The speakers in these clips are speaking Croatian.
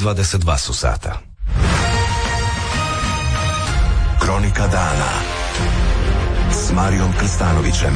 22 su sata. Kronika dana s Marijom Krstanovićem.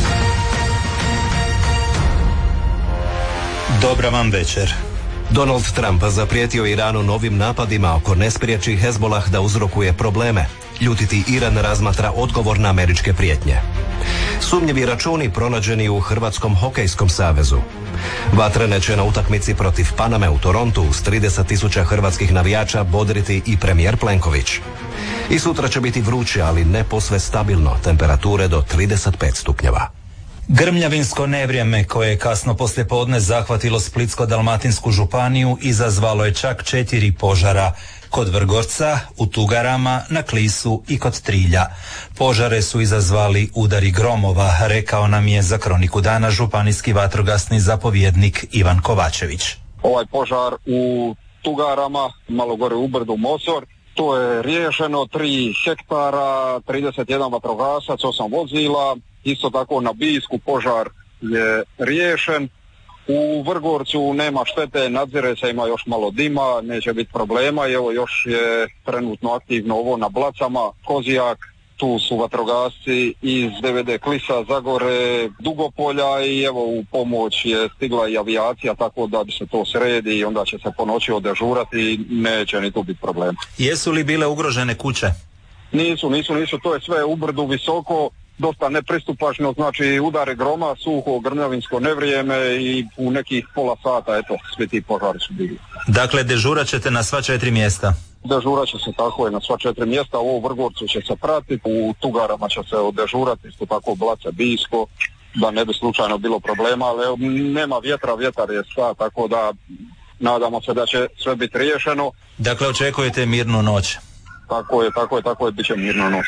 Dobra vam večer. Donald Trump zaprijetio Iranu novim napadima ako ne spriječi Hezbollah da uzrokuje probleme. Ljutiti Iran razmatra odgovor na američke prijetnje. Sumnjivi računi pronađeni u Hrvatskom hokejskom savezu. Vatrene će na utakmici protiv Paname u Torontu s 30.000 hrvatskih navijača bodriti i premijer Plenković. I sutra će biti vruće, ali ne posve stabilno, temperature do 35 stupnjeva. Grmljavinsko nevrijeme koje je kasno poslijepodne zahvatilo Splitsko-dalmatinsku županiju izazvalo je čak 4 požara. Kod Vrgorca, u Tugarama, na Klisu i kod Trilja. Požare su izazvali udari gromova, rekao nam je za Kroniku dana županijski vatrogasni zapovjednik Ivan Kovačević. Ovaj požar u Tugarama, malo gore u brdu Mosor, to je riješeno, 3 hektara, 31 vatrogasac, 8 vozila. Isto tako na Bijsku požar je riješen. U Vrgorcu nema štete, nadzire se, ima još malo dima, neće biti problema. I evo još je trenutno aktivno ovo na Blacama, Kozijak, tu su vatrogasci iz DVD Klisa, Zagore, Dugopolja i evo u pomoć je stigla i avijacija, tako da bi se to sredi i onda će se po noći odežurati i neće ni tu biti problema. Jesu li bile ugrožene kuće? Nisu, to je sve u brdu visoko, dosta nepristupačno, znači udare groma, suho, grmljavinsko nevrijeme i u nekih pola sata, eto, svi ti požari su bili. Dakle, dežurat ćete na sva 4 mjesta? Dežurat će se tako je na sva 4 mjesta, ovo u Vrgorcu će se pratiti, u Tugarama će se odežurati, isto tako Blace, Bijsko, da ne bi slučajno bilo problema, ali nema vjetra, vjetar je sva, tako da nadamo se da će sve biti riješeno. Dakle, očekujete mirnu noć? Tako je, bit će mirna noć.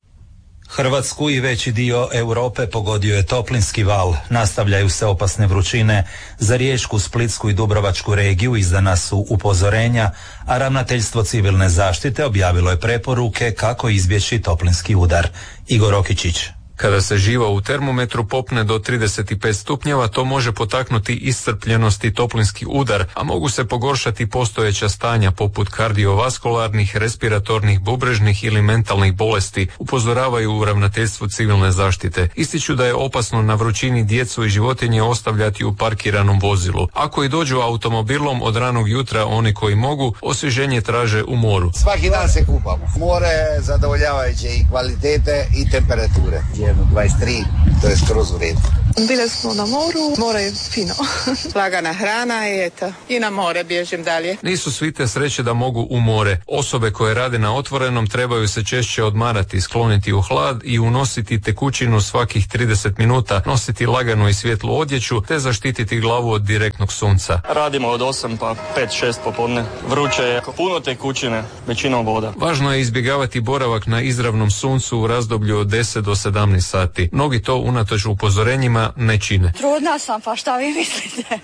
Hrvatsku i veći dio Europe pogodio je toplinski val. Nastavljaju se opasne vrućine. Za Riječku, Splitsku i Dubrovačku regiju izdana su upozorenja, a Ravnateljstvo civilne zaštite objavilo je preporuke kako izbjeći toplinski udar. Igor Okičić. Kada se živa u termometru popne do 35 stupnjeva, to može potaknuti iscrpljenost i toplinski udar, a mogu se pogoršati postojeća stanja poput kardiovaskularnih, respiratornih, bubrežnih ili mentalnih bolesti, upozoravaju u Ravnateljstvu civilne zaštite. Ističu da je opasno na vrućini djecu i životinje ostavljati u parkiranom vozilu. Ako i dođu automobilom od ranog jutra, oni koji mogu, osvježenje traže u moru. Svaki dan se kupamo. More je zadovoljavajuće i kvalitete i temperature. 23, to je skroz u redu. Bile smo na moru, more je fino. Lagana hrana i eto, i na more bježim dalje. Nisu svi te sreće da mogu u more. Osobe koje rade na otvorenom trebaju se češće odmarati, skloniti u hlad i unositi tekućinu svakih 30 minuta, nositi laganu i svjetlu odjeću te zaštititi glavu od direktnog sunca. Radimo od 8 pa 5-6 popodne. Vruće je, puno tekućine, većinom voda. Važno je izbjegavati boravak na izravnom suncu u razdoblju od 10 do 17 sati. Mnogi to unatoč upozorenjima ne čine. Trudna sam, pa šta vi mislite?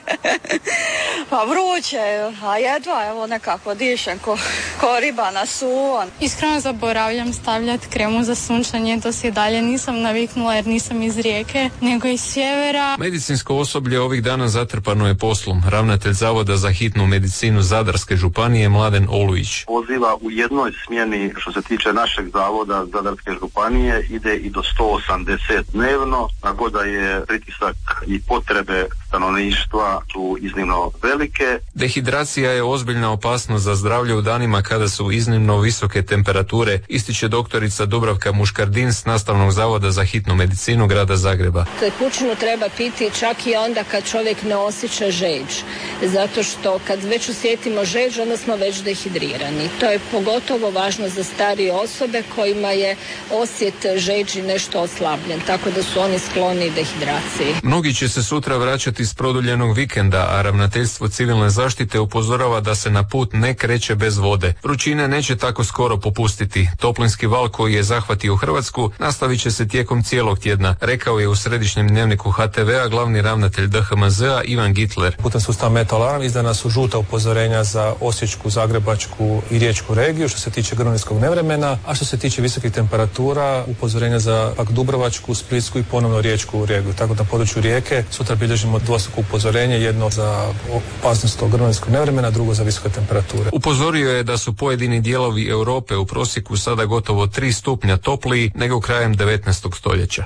Pa vruće, a jedva, evo nekako dišem ko riba na suvo. Iskreno zaboravljam stavljati kremu za sunčanje, to se i dalje nisam naviknula jer nisam iz Rijeke, nego iz sjevera. Medicinsko osoblje ovih dana zatrpano je poslom. Ravnatelj Zavoda za hitnu medicinu Zadarske županije Mladen Olujić. Poziva u jednoj smjeni što se tiče našeg zavoda Zadarske županije ide i do 180 dnevno, tako da je pritisak i potrebe stanovništva su iznimno velike. Dehidracija je ozbiljna opasnost za zdravlje u danima kada su iznimno visoke temperature, ističe doktorica Dubravka Muškardin s Nastavnog zavoda za hitnu medicinu grada Zagreba. Tekućinu treba piti čak i onda kad čovjek ne osjeća žeđ, zato što kad već osjetimo žeđ, onda smo već dehidrirani. To je pogotovo važno za starije osobe kojima je osjet žeđi nešto oslabljen, tako da su oni skloni dehidraciji. Mnogi će se sutra vraćati s produljenog vikenda, a Ravnateljstvo civilne zaštite upozorava da se na put ne kreće bez vode. Vrućine neće tako skoro popustiti. Toplinski val koji je zahvatio Hrvatsku nastavit će se tijekom cijelog tjedna, rekao je u središnjem dnevniku HTV-a glavni ravnatelj DHMZ-a Ivan Gitler. Putem sustava Meteoalarm izdana su žuta upozorenja za Osječku, Zagrebačku i Riječku regiju što se tiče grmljavinskog nevremena, a što se tiče visokih temperatura upozorenja za pak Dubrovačku, Splitsku i ponovno Riječku regiju. Tako da na području Rijeke sutra bilježimo dvostruko upozorenje, jedno za opasnost od gromjetskog nevremena, drugo za visoke temperature. Upozorio je da su pojedini dijelovi Europe u prosjeku sada gotovo 3 stupnja topliji nego krajem 19. stoljeća.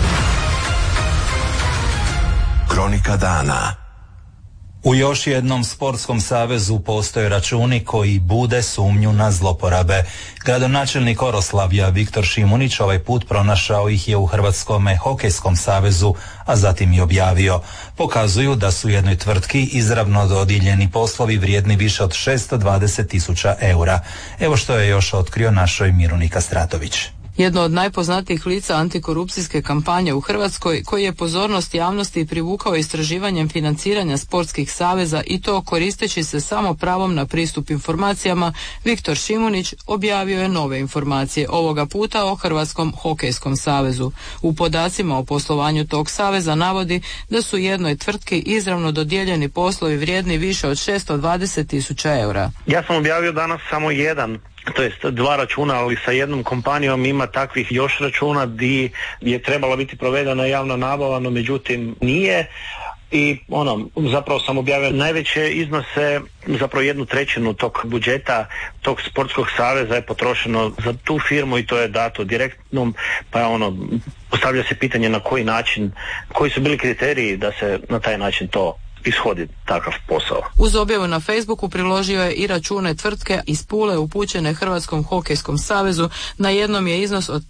Kronika dana. U još jednom sportskom savezu postoje računi koji bude sumnju na zloporabe. Gradonačelnik Oroslavlja Viktor Šimunić ovaj put pronašao ih je u Hrvatskom hokejskom savezu, a zatim i objavio. Pokazuju da su jednoj tvrtki izravno dodijeljeni poslovi vrijedni više od 620.000 eura. Evo što je još otkrio našoj Miruni Kastratović. Jedno od najpoznatijih lica antikorupcijske kampanje u Hrvatskoj, koji je pozornost javnosti privukao istraživanjem financiranja sportskih saveza i to koristeći se samo pravom na pristup informacijama, Viktor Šimunić objavio je nove informacije, ovoga puta o Hrvatskom hokejskom savezu. U podacima o poslovanju tog saveza navodi da su jednoj tvrtki izravno dodijeljeni poslovi vrijedni više od 620.000 eura. Ja sam objavio danas samo jedan, to jest 2 računa, ali sa jednom kompanijom ima takvih još računa gdje je trebala biti provedena javna nabava, no međutim nije. I zapravo sam objavio najveće iznose, zapravo 1/3 tog budžeta tog sportskog saveza je potrošeno za tu firmu i to je dato direktnom, pa postavlja se pitanje na koji način, koji su bili kriteriji da se na taj način to ishodi takav posao. Uz objavu na Facebooku priložio je i račune tvrtke iz Pule upućene Hrvatskom hokejskom savezu. Na jednom je iznos od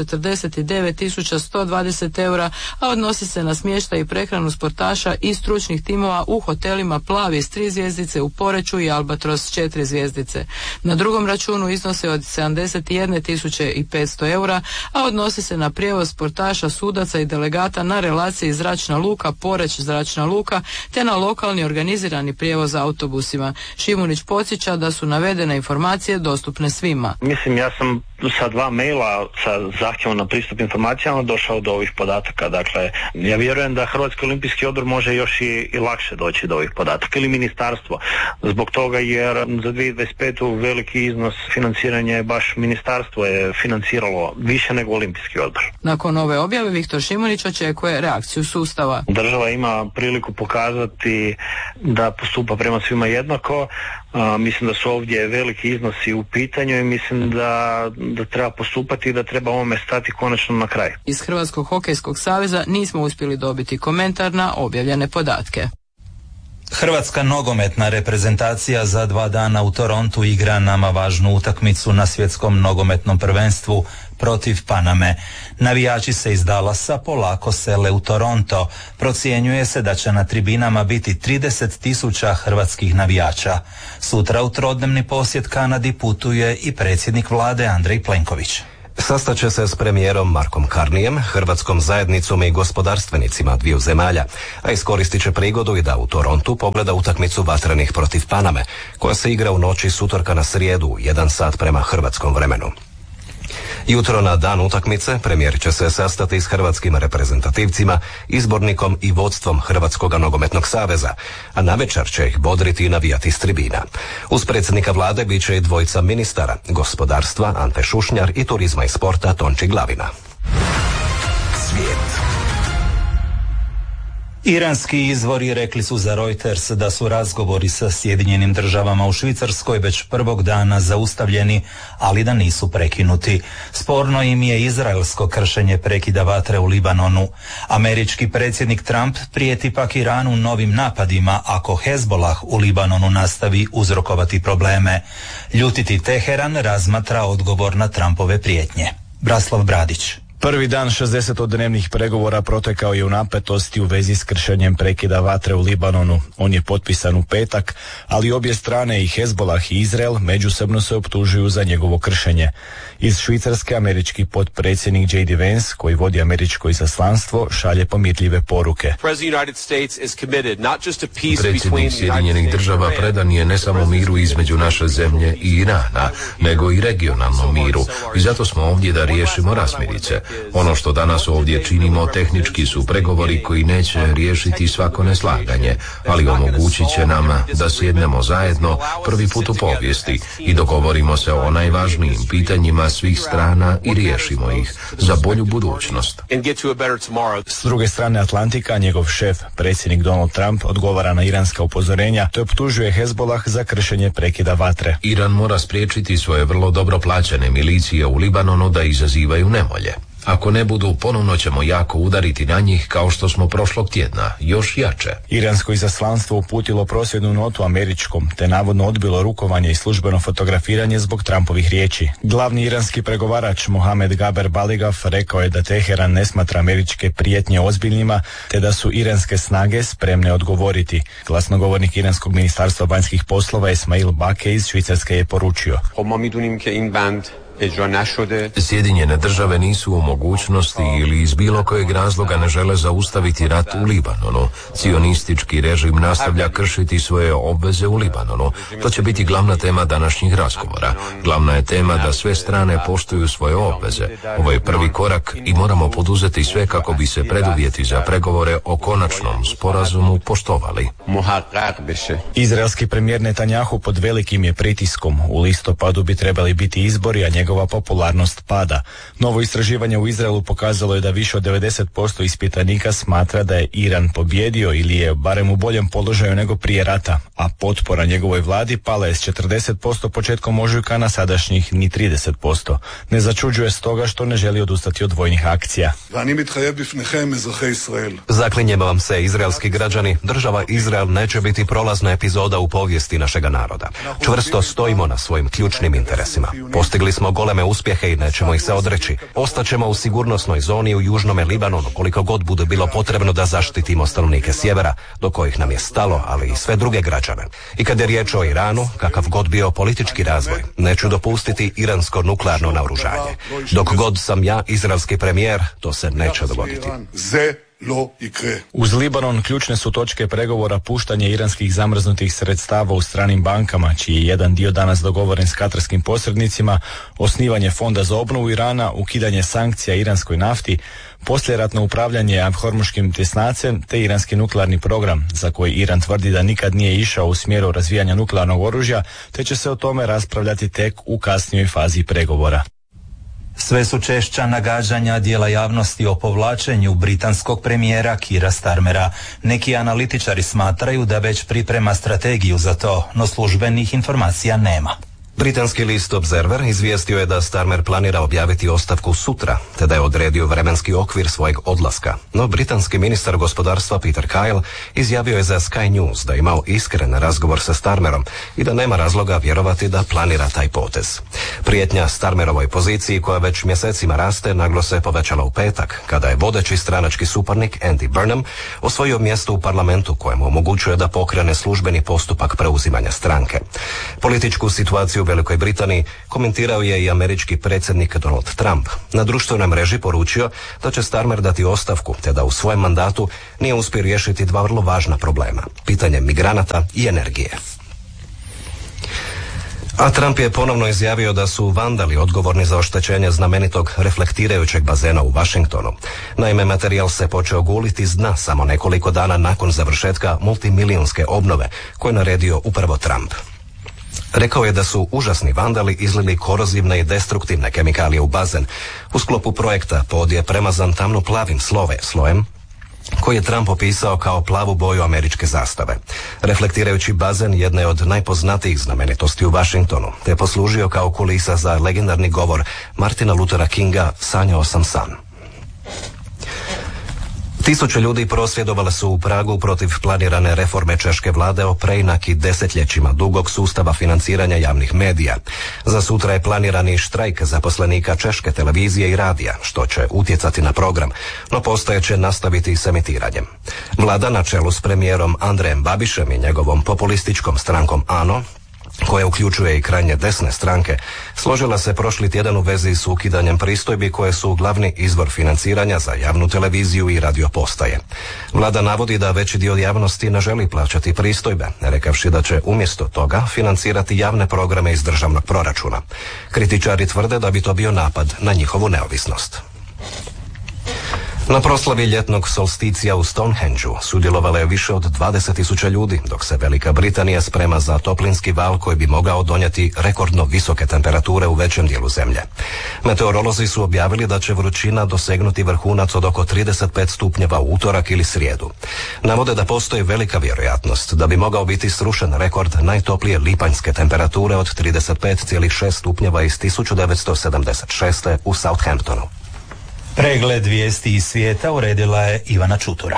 549.120 eura, a odnosi se na smještaj i prehranu sportaša i stručnih timova u hotelima Plavi s 3 zvjezdice u Poreču i Albatros 4 zvjezdice. Na drugom računu iznose od 71.500 eura, a odnosi se na prijevoz sportaša, sudaca i delegata na relaciji Zračna luka Poreć Zračna luka te na lokalni organizirani prijevoz autobusima. Šimunić podsjeća da su navedene informacije dostupne svima. Mislim, ja sam sa 2 maila sa zahtjevom na pristup informacijama došao do ovih podataka. Dakle, ja vjerujem da Hrvatski olimpijski odbor može još i lakše doći do ovih podataka ili ministarstvo. Zbog toga jer za 2025. veliki iznos financiranja je baš ministarstvo je financiralo više nego Olimpijski odbor. Nakon ove objave Viktor Šimunić očekuje reakciju sustava. Država ima priliku pokazati da postupa prema svima jednako. Mislim da su ovdje veliki iznosi u pitanju i mislim da treba postupati i da treba ovome stati konačno na kraj. Iz Hrvatskog hokejskog saveza nismo uspjeli dobiti komentar na objavljene podatke. Hrvatska nogometna reprezentacija za 2 dana u Torontu igra nama važnu utakmicu na svjetskom nogometnom prvenstvu protiv Paname. Navijači se iz Dallasa polako sele u Toronto. Procjenjuje se da će na tribinama biti 30.000 hrvatskih navijača. Sutra u trodnevni posjet Kanadi putuje i predsjednik vlade Andrej Plenković. Sastaće se s premijerom Markom Carneyem, hrvatskom zajednicom i gospodarstvenicima dviju zemalja, a iskoristit će prigodu i da u Torontu pogleda utakmicu vatrenih protiv Paname, koja se igra u noći s utorka na srijedu, 1 sat prema hrvatskom vremenu. Jutro na dan utakmice premijer će se sastati s hrvatskim reprezentativcima, izbornikom i vodstvom Hrvatskog nogometnog saveza, a navečer će ih bodriti i navijati s tribina. Uz predsjednika vlade bit će i 2 ministara, gospodarstva Ante Šušnjar i turizma i sporta Tonči Glavina. Svijet. Iranski izvori rekli su za Reuters da su razgovori sa Sjedinjenim Državama u Švicarskoj već prvog dana zaustavljeni, ali da nisu prekinuti. Sporno im je izraelsko kršenje prekida vatre u Libanonu. Američki predsjednik Trump prijeti pak Iranu novim napadima ako Hezbolah u Libanonu nastavi uzrokovati probleme. Ljutiti Teheran razmatra odgovor na Trumpove prijetnje. Braslav Bradić. Prvi dan 60-dnevnih pregovora protekao je u napetosti u vezi s kršenjem prekida vatre u Libanonu. On je potpisan u petak, ali obje strane i Hezbolah i Izrael međusobno se optužuju za njegovo kršenje. Iz Švicarske američki potpredsjednik J.D. Vance, koji vodi američko izaslanstvo, šalje pomirljive poruke. Predsjednik Sjedinjenih Država predan je ne samo miru između naše zemlje i Irana, nego i regionalnom miru. I zato smo ovdje da riješimo razmirice. Ono što danas ovdje činimo tehnički su pregovori koji neće riješiti svako neslaganje, ali omogućit će nam da sjednemo zajedno prvi put u povijesti i dogovorimo se o najvažnijim pitanjima svih strana i riješimo ih za bolju budućnost. S druge strane Atlantika, njegov šef, predsjednik Donald Trump, odgovara na iranska upozorenja te optužuje Hezbolah za kršenje prekida vatre. Iran mora spriječiti svoje vrlo dobro plaćene milicije u Libanonu da izazivaju nevolje. Ako ne budu, ponovno ćemo jako udariti na njih kao što smo prošlog tjedna, još jače. Iransko izaslanstvo uputilo prosvjednu notu američkom, te navodno odbilo rukovanje i službeno fotografiranje zbog Trumpovih riječi. Glavni iranski pregovarač Mohamed Gaber Baligaf rekao je da Teheran ne smatra američke prijetnje ozbiljnima, te da su iranske snage spremne odgovoriti. Glasnogovornik iranskog ministarstva vanjskih poslova Esmail Bake iz Švicarske je poručio: Sjedinjene države nisu u mogućnosti ili iz bilo kojeg razloga ne žele zaustaviti rat u Libanonu. Cionistički režim nastavlja kršiti svoje obveze u Libanonu. To će biti glavna tema današnjih razgovora. Glavna je tema da sve strane poštuju svoje obveze. Ovo je prvi korak i moramo poduzeti sve kako bi se preduvjeti za pregovore o konačnom sporazumu poštovali. Izraelski premijer Netanjahu pod velikim je pritiskom. U listopadu bi trebali biti izbori, a njegova popularnost pada. Novo istraživanje u Izraelu pokazalo je da više od 90% ispitanika smatra da je Iran pobjedio ili je barem u boljem položaju nego prije rata, a potpora njegovoj vladi pala je s 40% početkom ožujka na sadašnjih ni 30%. Ne začuđuje stoga što ne želi odustati od vojnih akcija. Zaklinjem vam se, izraelski građani, država Izrael neće biti prolazna epizoda u povijesti našega naroda. Čvrsto stojimo na svojim ključnim interesima. Postigli smo goleme uspjehe i nećemo ih se odreći. Ostaćemo u sigurnosnoj zoni u južnome Libanonu koliko god bude bilo potrebno da zaštitimo stanovnike sjevera, do kojih nam je stalo, ali i sve druge građane. I kad je riječ o Iranu, kakav god bio politički razvoj, neću dopustiti iransko nuklearno naoružanje. Dok god sam ja izraelski premijer, to se neće dogoditi. Uz Libanon ključne su točke pregovora puštanje iranskih zamrznutih sredstava u stranim bankama, čiji je jedan dio danas dogovoren s katarskim posrednicima, osnivanje fonda za obnovu Irana, ukidanje sankcija iranskoj nafti, poslijeratno upravljanje Hormuškim tjesnacem te iranski nuklearni program, za koji Iran tvrdi da nikad nije išao u smjeru razvijanja nuklearnog oružja, te će se o tome raspravljati tek u kasnijoj fazi pregovora. Sve su češća nagađanja dijela javnosti o povlačenju britanskog premijera Keira Starmera. Neki analitičari smatraju da već priprema strategiju za to, no službenih informacija nema. Britanski list Observer izvijestio je da Starmer planira objaviti ostavku sutra, te da je odredio vremenski okvir svojeg odlaska. No britanski ministar gospodarstva Peter Kyle izjavio je za Sky News da je imao iskren razgovor sa Starmerom i da nema razloga vjerovati da planira taj potez. Prijetnja Starmerovoj poziciji, koja već mjesecima raste, naglo se povećala u petak, kada je vodeći stranački suparnik Andy Burnham osvojio mjesto u parlamentu kojemu omogućuje da pokrene službeni postupak preuzimanja stranke. Političku situaciju u Velikoj Britaniji komentirao je i američki predsjednik Donald Trump. Na društvenoj mreži poručio da će Starmer dati ostavku, te da u svojem mandatu nije uspio riješiti dva vrlo važna problema: pitanje migranata i energije. A Trump je ponovno izjavio da su vandali odgovorni za oštećenje znamenitog reflektirajućeg bazena u Washingtonu. Naime, materijal se počeo guliti s dna samo nekoliko dana nakon završetka multimilijunske obnove koju je naredio upravo Trump. Rekao je da su užasni vandali izlili korozivne i destruktivne kemikalije u bazen u sklopu projekta pod je premazan tamno-plavim slojem koji je Trump opisao kao plavu boju američke zastave. Reflektirajući bazen jedna je od najpoznatijih znamenitosti u Washingtonu, te je poslužio kao kulisa za legendarni govor Martina Luthera Kinga "Sanjao sam san". Tisuće ljudi prosvjedovale su u Pragu protiv planirane reforme češke vlade o preinaki desetljećima dugog sustava financiranja javnih medija. Za sutra je planirani štrajk zaposlenika češke televizije i radija, što će utjecati na program, no postaje će nastaviti s emitiranjem. Vlada na čelu s premijerom Andrejem Babišem i njegovom populističkom strankom ANO, koja uključuje i krajnje desne stranke, složila se prošli tjedan u vezi s ukidanjem pristojbi koje su glavni izvor financiranja za javnu televiziju i radio postaje. Vlada navodi da veći dio javnosti ne želi plaćati pristojbe, rekavši da će umjesto toga financirati javne programe iz državnog proračuna. Kritičari tvrde da bi to bio napad na njihovu neovisnost. Na proslavi ljetnog solsticija u Stonehengeu sudjelovalo je više od 20.000 ljudi, dok se Velika Britanija sprema za toplinski val koji bi mogao donijeti rekordno visoke temperature u većem dijelu zemlje. Meteorolozi su objavili da će vrućina dosegnuti vrhunac od oko 35 stupnjeva u utorak ili srijedu. Navode da postoji velika vjerojatnost da bi mogao biti srušen rekord najtoplije lipanjske temperature od 35,6 stupnjeva iz 1976. u Southamptonu. Pregled vijesti iz svijeta uredila je Ivana Čutura.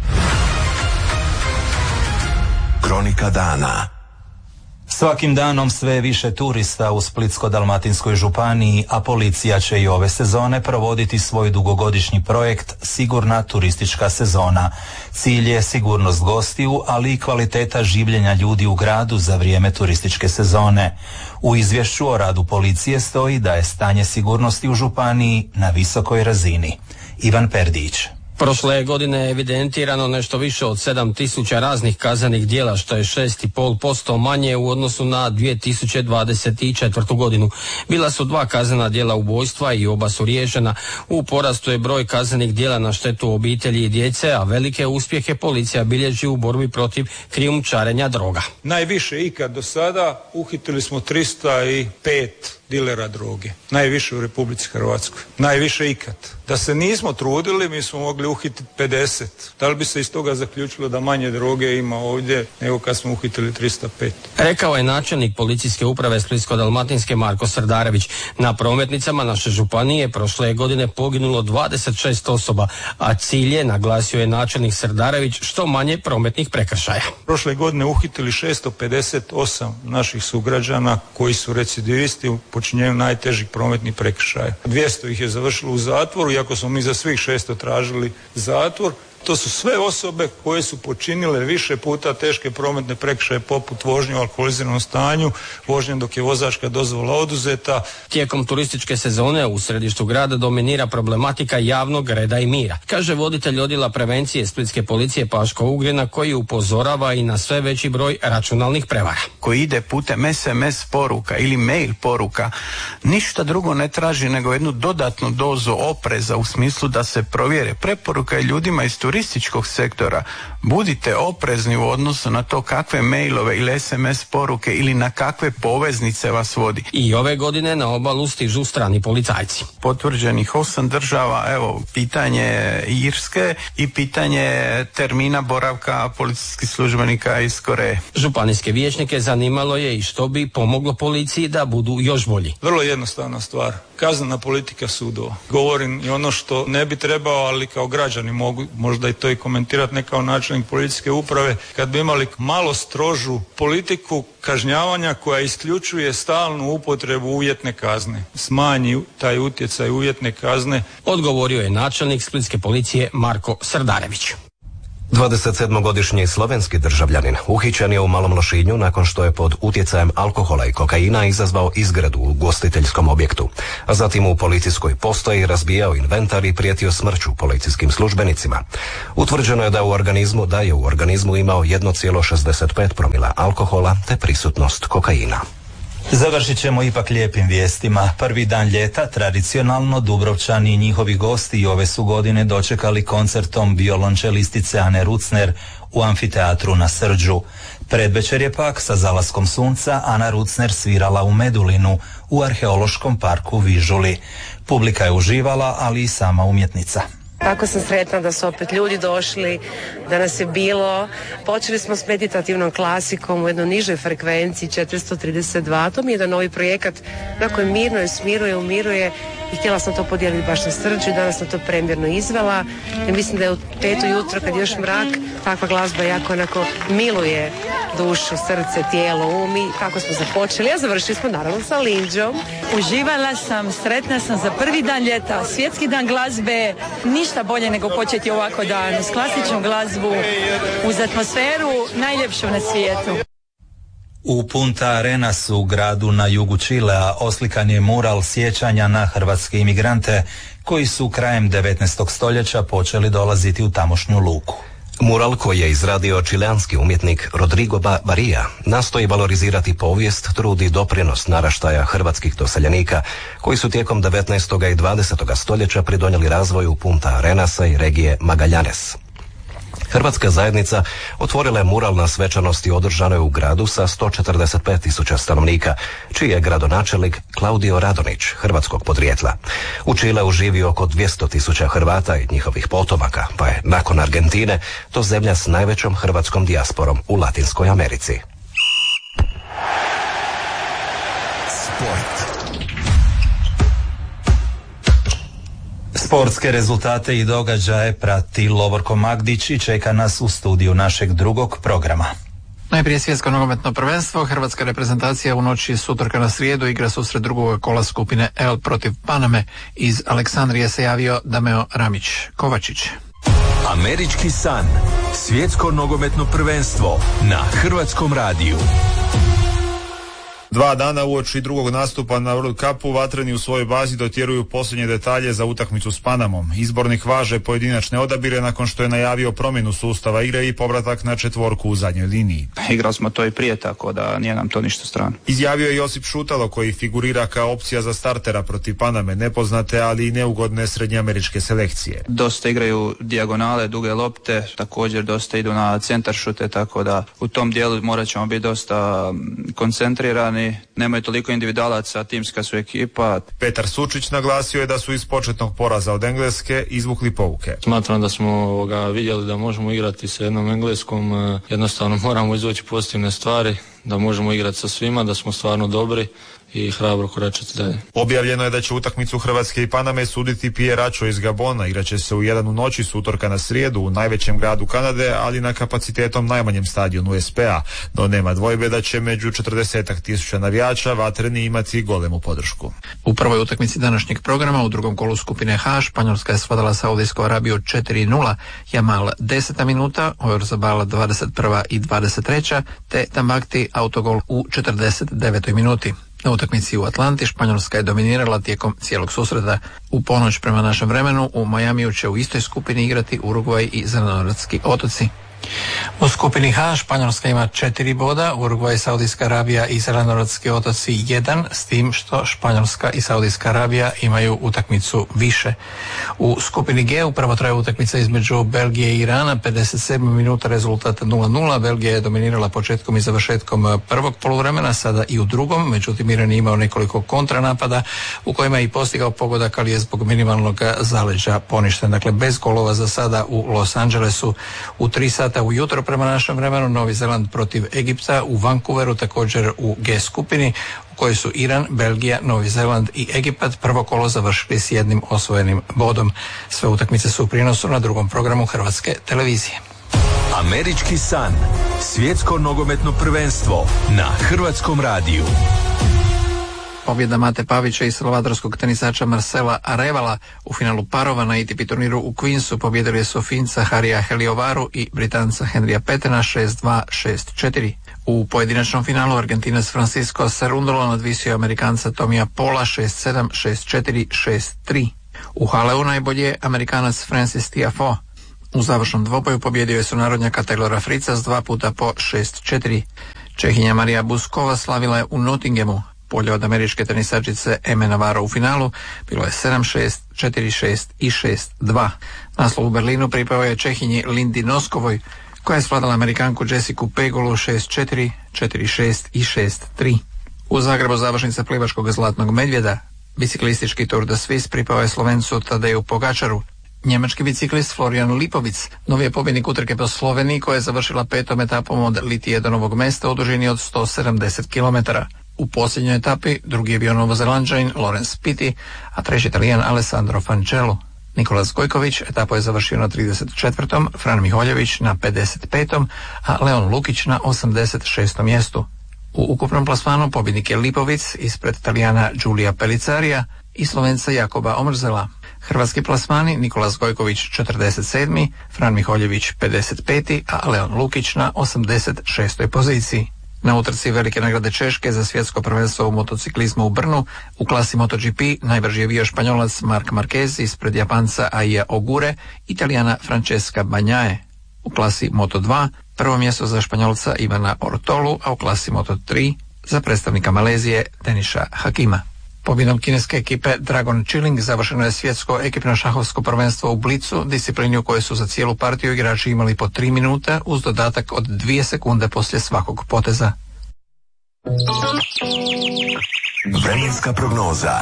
Kronika dana. Svakim danom sve više turista u Splitsko-dalmatinskoj županiji, a policija će i ove sezone provoditi svoj dugogodišnji projekt Sigurna turistička sezona. Cilj je sigurnost gostiju, ali i kvaliteta življenja ljudi u gradu za vrijeme turističke sezone. U izvješću o radu policije stoji da je stanje sigurnosti u županiji na visokoj razini. Ivan Perdić. Prošle godine je evidentirano nešto više od 7.000 raznih kaznenih djela, što je 6,5% manje u odnosu na 2024. godinu. Bila su 2 kaznena djela ubojstva i oba su riješena. U porastu je broj kaznenih djela na štetu obitelji i djece, a velike uspjehe policija bilježi u borbi protiv krijumčarenja droga. Najviše ikad do sada uhitili smo 305 dilera droge. Najviše u Republici Hrvatskoj. Najviše ikad. Da se nismo trudili, mi smo mogli uhititi 50. Da li bi se iz toga zaključilo da manje droge ima ovdje nego kad smo uhitili 305? Rekao je načelnik policijske uprave Splitsko-dalmatinske Marko Srdarević. Na prometnicama naše županije prošle godine poginulo 26 osoba, a cilj je, naglasio je načelnik Srdarević, što manje prometnih prekršaja. Prošle godine uhitili 658 naših sugrađana koji su recidivisti u počinjenju najtežih prometnih prekršaja. 200 ih je završilo u zatvoru, iako smo mi za svih 600 tražili zatvor. To su sve osobe koje su počinile više puta teške prometne prekršaje poput vožnje u alkoholiziranom stanju, vožnje dok je vozačka dozvola oduzeta. Tijekom turističke sezone u središtu grada dominira problematika javnog reda i mira, kaže voditelj odjela prevencije Splitske policije Paško Ugrina, koji upozorava i na sve veći broj računalnih prevara. Koji ide putem SMS poruka ili mail poruka, ništa drugo ne traži nego jednu dodatnu dozu opreza u smislu da se provjere. Preporuka je ljudima iz turističkog sektora: budite oprezni u odnosu na to kakve mailove ili SMS poruke ili na kakve poveznice vas vodi. I ove godine na obalu stižu strani policajci. Potvrđenih 8 država, evo, pitanje Irske i pitanje termina boravka policijskih službenika iz Koreje. Županijske vijećnike zanimalo je i što bi pomoglo policiji da budu još bolji. Vrlo jednostavna stvar. Kaznena politika sudova. Govorim i ono što ne bi trebao, ali kao građani mogu možda i to i komentirati, ne kao načelnik policijske uprave, kad bi imali malo strožu politiku kažnjavanja koja isključuje stalnu upotrebu uvjetne kazne. Smanji taj utjecaj uvjetne kazne. Odgovorio je načelnik Splitske policije Marko Srdarević. 27-godišnji slovenski državljanin uhićen je u Malom Lošinju nakon što je pod utjecajem alkohola i kokaina izazvao izgradu u ugostiteljskom objektu, a zatim u policijskoj postaji razbijao inventar i prijetio smrću policijskim službenicima. Utvrđeno je da je u organizmu imao 1,65 promila alkohola te prisutnost kokaina. Završit ćemo ipak lijepim vijestima. Prvi dan ljeta tradicionalno Dubrovčani i njihovi gosti i ove su godine dočekali koncertom violončelistice Ane Rucner u amfiteatru na Srđu. Predvečer je pak sa zalaskom sunca Ana Rucner svirala u Medulinu u arheološkom parku Vižuli. Publika je uživala, ali i sama umjetnica. Tako sam sretna da su opet ljudi došli, da nas je bilo. Počeli smo s meditativnom klasikom u jednoj nižoj frekvenciji 432. To mi je jedan novi projekat na kojem mirno je, smiruje, umiruje i htjela sam to podijeliti baš na Srđu i danas sam to premjerno izvela. I mislim da je u 5 jutro kad je još mrak, takva glazba jako onako miluje dušu, srce, tijelo, umi. Kako smo započeli, a završili smo naravno sa Linđom. Uživala sam, sretna sam za prvi dan ljeta, svjetski dan glazbe. Ništa bolje nego početi ovako dan s klasičnom glazbu, uz atmosferu najljepšu na svijetu. U Punta Arenas u gradu na jugu Čilea oslikan je mural sjećanja na hrvatske imigrante koji su krajem 19. stoljeća počeli dolaziti u tamošnju luku. Mural koji je izradio čileanski umjetnik Rodrigo Barilla nastoji valorizirati povijest, trud i doprinos naraštaja hrvatskih doseljenika koji su tijekom 19. i 20. stoljeća pridonijeli razvoju Punta Arenasa i regije Magallanes. Hrvatska zajednica otvorila je mural na svečanosti održanoj u gradu sa 145.000 stanovnika, čiji je gradonačelnik Klaudio Radonić, hrvatskog podrijetla. U Čileu živi oko 200.000 Hrvata i njihovih potomaka, pa je nakon Argentine to zemlja s najvećom hrvatskom dijasporom u Latinskoj Americi. Sportske rezultate i događaje prati Lovorko Magdić i čeka nas u studiju našeg drugog programa. Najprije svjetsko nogometno prvenstvo. Hrvatska reprezentacija u noći s utorka na srijedu igra susret drugog kola skupine L protiv Paname. Iz Aleksandrije se javio Dameo Ramić Kovačić. Američki san. Svjetsko nogometno prvenstvo na Hrvatskom radiju. 2 dana uoči drugog nastupa na World Cupu vatreni u svojoj bazi dotjeruju posljednje detalje za utakmicu s Panamom. Izbornik važe pojedinačne odabire nakon što je najavio promjenu sustava igre i povratak na četvorku u zadnjoj liniji. Igrali smo to i prije, tako da nije nam to ništa strano. Izjavio je Josip Šutalo koji figurira kao opcija za startera protiv Paname, nepoznate ali i neugodne srednjeameričke selekcije. Dosta igraju dijagonale, duge lopte, također dosta idu na centar šute, tako da u tom dijelu morat ćemo biti dosta koncentrirani. Nemaju toliko individualaca, timska su ekipa. Petar Sučić naglasio je da su iz početnog poraza od Engleske izvukli pouke. Smatram da smo vidjeli da možemo igrati sa jednom Engleskom, jednostavno moramo izvući pozitivne stvari, da možemo igrati sa svima, da smo stvarno dobri i hrabro koračati dalje. Objavljeno je da će utakmicu Hrvatske i Paname suditi Pierre Acho iz Gabona. Igraće se u 1 u noći s utorka na srijedu u najvećem gradu Kanade, ali na kapacitetom najmanjem stadionu SPA. No nema dvojbe da će među 40.000 navijača vatreni imati golemu podršku. U prvoj utakmici današnjeg programa u drugom kolu skupine H Španjolska je svladala Saudijsku Arabiju 4-0, Jamal 10. minuta, Oyarzabal 21. i 23. te Tambakti autogol u 49. minuti. Na utakmici u Atlanti Španjolska je dominirala tijekom cijelog susreta. U ponoć prema našem vremenu u Majamiju će u istoj skupini igrati Urugvaj i Zelenorodski otoci. U skupini H Španjolska ima 4 boda, Urugvaj, Saudijska Arabija i Zelenorodski otoci 1, s tim što Španjolska i Saudijska Arabija imaju utakmicu više. U skupini G upravo traje utakmica između Belgije i Irana, 57 minuta, rezultat 0-0. Belgija je dominirala početkom i završetkom prvog poluvremena, sada i u drugom, međutim Iran je imao nekoliko kontranapada u kojima je i postigao pogodak, ali je zbog minimalnog zaleđa poništen. Dakle, bez golova za sada u Los Angelesu. U 3 sata ujutro prema našem vremenu Novi Zeland protiv Egipta u Vancouveru, također u G skupini u kojoj su Iran, Belgija, Novi Zeland i Egipat prvo kolo završili s 1 osvojenim bodom. Sve utakmice su u prijenosu na drugom programu Hrvatske televizije. Američki san. Svjetsko nogometno prvenstvo na Hrvatskom radiju. Pobjeda Mate Pavića i salvadorskog tenisača Marcela Arevala u finalu parova na ATP turniru u Queensu pobjedili su Finca Harija Heliovaru i Britanca Henrya Petena 6-2, 6-4. U pojedinačnom finalu Argentinac Francisco Cerundolo nadvisio Amerikanca Tomija Pola 6-7, 6-4, 6-3. U Haleu najbolje je Amerikanac Francis Tiafoe. U završnom dvoboju pobjedio je sunarodnjaka Taylora Fritza s 2 puta po 6-4. Čehinja Marija Buskova slavila je u Nottinghamu. Bolje od američke tenisačice Eme Navarro u finalu bilo je 7-6, 4-6 i 6-2. Naslov u Berlinu pripao je Čehinji Lindi Noskovoj, koja je svladala Amerikanku Jessicu Pegulu 6-4, 4-6 i 6-3. U Zagrebu završnica plivačkog zlatnog medvjeda. Biciklistički Tour de Suisse pripao je Slovencu Tadeju Pogačaru. Njemački biciklist Florian Lipovic novi je pobjednik utrke po Sloveniji koja je završila 5. etapom od Litije do Novog Mesta u dužini od 170 km. U posljednjoj etapi drugi je bio Novozelanđanin Lorenz Pitti, a treći Italijan Alessandro Fancello. Nikolas Gojković etapu je završio na 34. Fran Miholjević na 55. a Leon Lukić na 86. mjestu. U ukupnom plasmanu pobjednik je Lipovic ispred Italijana Giulia Pellizzarija i Slovenca Jakoba Omrzela. Hrvatski plasmani Nikolas Gojković 47. Fran Miholjević 55. a Leon Lukić na 86. poziciji. Na utrci velike nagrade Češke za svjetsko prvenstvo u motociklizmu u Brnu u klasi MotoGP najbrži je bio Španjolac Marc Marquez ispred Japanca Aija Ogure, Italijana Francesca Bagnaia. U klasi Moto2 prvo mjesto za Španjolca Ivana Ortolu, a u klasi Moto3 za predstavnika Malezije Deniša Hakima. Pobjedom kineske ekipe Dragon Chilling završeno je svjetsko ekipno šahovsko prvenstvo u blicu, disciplini u kojoj su za cijelu partiju igrači imali po 3 minute uz dodatak od 2 sekunde poslije svakog poteza. Vremenska prognoza.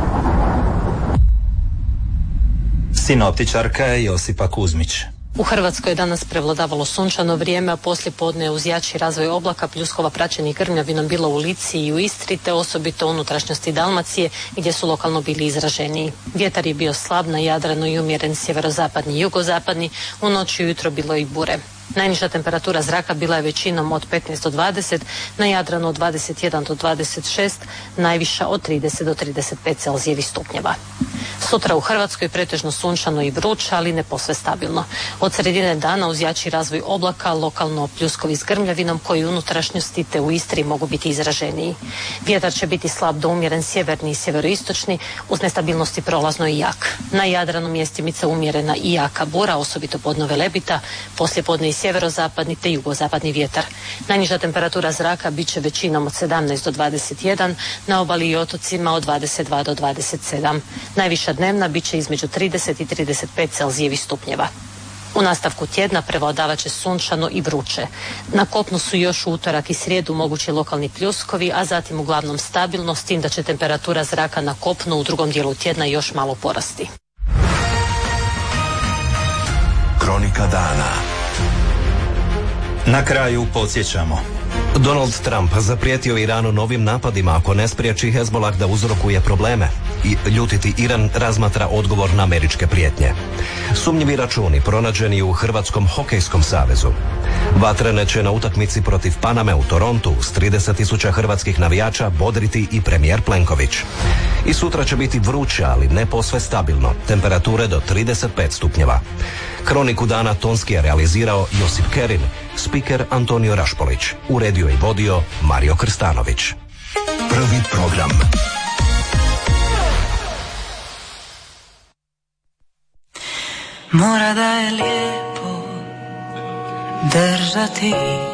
Sinoptičarka je Josipa Kuzmić. U Hrvatskoj je danas prevladavalo sunčano vrijeme, a poslije podne uz jači razvoj oblaka pljuskova praćenih grmljavinom bilo u Lici i u Istri, te osobito u unutrašnjosti Dalmacije gdje su lokalno bili izraženiji. Vjetar je bio slab na Jadranu i umjeren sjeverozapadni i jugozapadni, u noći i ujutro bilo i bure. Najniža temperatura zraka bila je većinom od 15 do 20, na Jadranu od 21 do 26, najviša od 30 do 35 Celzijevih stupnjeva. Sutra u Hrvatskoj pretežno sunčano i vruće, ali ne posve stabilno. Od sredine dana uz jači razvoj oblaka, lokalno pljuskovi s grmljavinom koji u unutrašnjosti te u Istri mogu biti izraženiji. Vjetar će biti slab do umjeren sjeverni i sjeveroistočni, uz nestabilnosti prolazno i jak. Na Jadranu mjestimice umjerena i jaka bura, osobito podno Velebita, poslijepodne i sjeverozapadni te jugozapadni vjetar. Najniža temperatura zraka bit će većinom od 17 do 21, na obali i otocima od 22 do 27. Najviša dnevna bit će između 30 i 35 Celzijevih stupnjeva. U nastavku tjedna prevladavat će sunčano i vruće. Na kopnu su još u utorak i srijedu mogući lokalni pljuskovi, a zatim uglavnom stabilno, s tim da će temperatura zraka na kopnu u drugom dijelu tjedna još malo porasti. Kronika dana. Na kraju podsjećamo. Donald Trump zaprijetio Iranu novim napadima ako ne spriječi Hezbolah da uzrokuje probleme. I ljutiti Iran razmatra odgovor na američke prijetnje. Sumnjivi računi pronađeni u Hrvatskom hokejskom savezu. Vatrene će na utakmici protiv Paname u Torontu s 30.000 hrvatskih navijača bodriti i premijer Plenković. I sutra će biti vruće, ali ne posve stabilno. Temperature do 35 stupnjeva. Kroniku dana tonski je realizirao Josip Kerin, spiker Antonio Rašpolić, uredio i vodio Mario Krstanović. Prvi program. Mora da je lijepo držati